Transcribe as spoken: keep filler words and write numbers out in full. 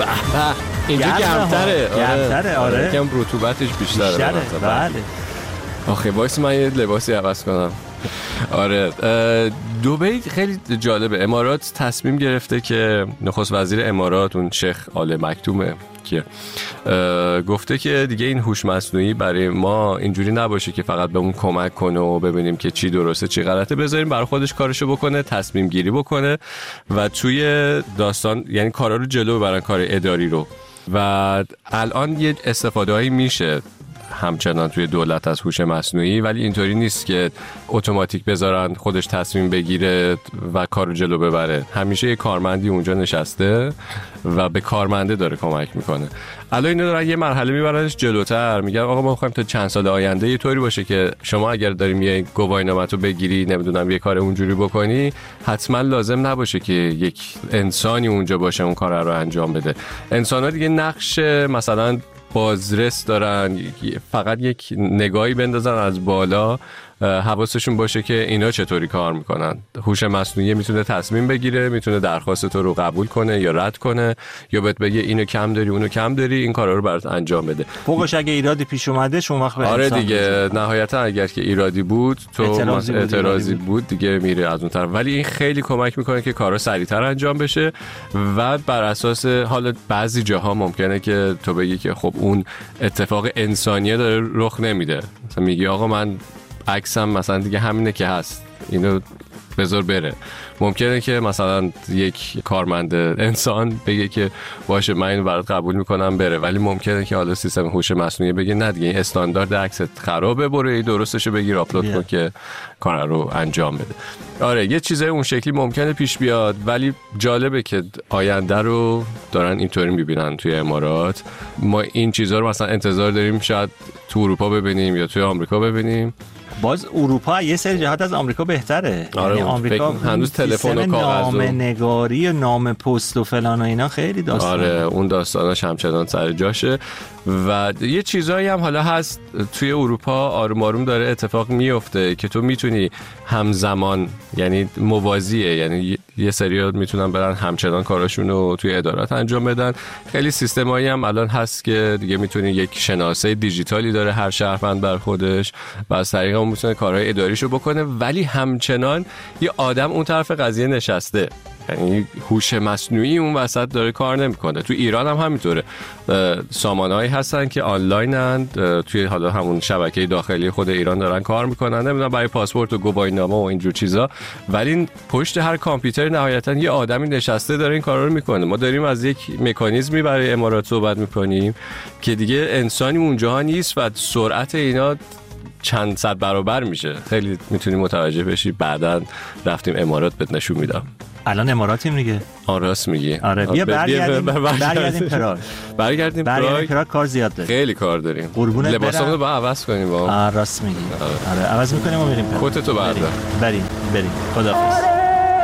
به اینجا گرم‌تره. گرم‌تره آره. یکم رطوبتش بیشتره. بیشتره بله. آخه وایس من یه لباسی عوض کنم. آره دبی خیلی جالبه. امارات تصمیم گرفته که نخست وزیر امارات اون شیخ آل مکتومه که گفته که دیگه این هوش مصنوعی برای ما اینجوری نباشه که فقط بهمون کمک کنه و ببینیم که چی درسته چی غلطه، بذاریم برای خودش کارشو بکنه، تصمیم گیری بکنه و توی داستان یعنی کارا رو جلو ببرن، کار اداری رو. و الان یه استفاده هایی میشه همچنان توی دولت از هوش مصنوعی، ولی اینطوری نیست که اتوماتیک بذارن خودش تصمیم بگیره و کارو جلو ببره. همیشه یه کارمندی اونجا نشسته و به کارمنده داره کمک میکنه. الان اینا دارن یه مرحله میبرنش جلوتر، میگن آقا ما میخوایم تا چند سال آینده یه طوری باشه که شما اگر داریم یه گواهینامه‌تو بگیری، نمیدونم یه کار اونجوری بکنی، حتما لازم نباشه که یک انسانی اونجا باشه اون کار رو انجام بده. انسان‌ها دیگه نقش مثلا بازرس دارن، فقط یک نگاهی بندازن از بالا، حواسشون باشه که اینا چطوری کار میکنن. هوش مصنوعی میتونه تصمیم بگیره، میتونه درخواست تو رو قبول کنه یا رد کنه، یا بهت بگه اینو کم داری اونو کم داری، این کارا رو برات انجام بده. فوقش اگه ایرادی پیش اومده شما وقت به آره دیگه نهایتا اگر که ایرادی بود تو اعتراضی, اعتراضی بود. بود دیگه میره از اون طرف. ولی این خیلی کمک میکنه که کارا سریعتر انجام بشه و بر اساس حالا بعضی جاها ممکنه که تو بگی که خب اون اتفاق انسانیه داره رخ نمیده، مثلا میگی آقا من عکسم مثلا دیگه همینه که هست، اینو بذار بره. ممکنه که مثلا یک کارمند انسان بگه که باشه من اینو برات قبول میکنم بره، ولی ممکنه که حالا سیستم هوش مصنوعی بگه نه دیگه این استاندارد عکست خرابه، برو درستشو بگیر آپلود کن که کار رو انجام بده. آره یه چیزای اون شکلی ممکنه پیش بیاد، ولی جالبه که آینده رو دارن اینطوری میبینن توی امارات. ما این چیزا رو مثلا انتظار داریم شاید تو اروپا ببینیم یا توی آمریکا ببینیم. باز اروپا یه سری جهات از آمریکا بهتره. آره یعنی آمریکا هنوز تلفن و کاغذ و نامه‌نگاری و نام پست و فلان و اینا خیلی داستان. آره اون داستاناش همچنان سر جاشه. و یه چیزایی هم حالا هست توی اروپا آروم آروم داره اتفاق میفته که تو میتونی همزمان، یعنی موازیه، یعنی یه سری‌ها میتونن برن همچنان کاراشون رو توی ادارات انجام بدن. خیلی سیستمایی هم الان هست که دیگه میتونی یک شناسه دیجیتالی داره هر شهروند بر خودش و از طریق اون میتونه کارهای اداریشو بکنه، ولی همچنان یه آدم اون طرف قضیه نشسته، یعنی هوش مصنوعی اون وسط داره کار نمیکنه. تو ایران هم همینطوره، سامانهایی هستن که آنلاینن توی حالا همون شبکه داخلی خود ایران دارن کار میکنن، نمیدونم برای پاسپورت و گواهینامه و اینجور چیزا، ولی پشت هر کامپیوتر نهایتا یه آدمی نشسته داره این کارا رو میکنه. ما داریم از یک مکانیزمی برای امارات صحبت میکنیم که دیگه انسانی اونجاها نیست و سرعت اینا چند صد برابر میشه. خیلی میتونی متوجه بشی. بعداً رفتیم امارات بهت نشون میدم. الان اماراتیم دیگه. آره راست میگی. آره بیا برگردیم برگردیم پراگ. برگردیم پراگ. پراگ کار زیاد داریم. خیلی کار داریم. لباسامونو با عوض کنیم با. آره راست میگی. آره عوض میکنیم و میریم. کتتو بردار. بریم بریم. خداحافظ.